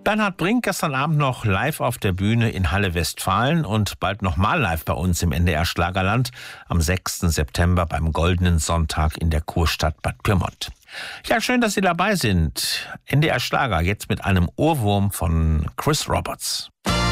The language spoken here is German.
Bernhard Brink gestern Abend noch live auf der Bühne in Halle Westfalen und bald nochmal live bei uns im NDR Schlagerland am 6. September beim Goldenen Sonntag in der Kurstadt Bad Pyrmont. Ja, schön, dass Sie dabei sind. NDR Schlager jetzt mit einem Ohrwurm von Chris Roberts.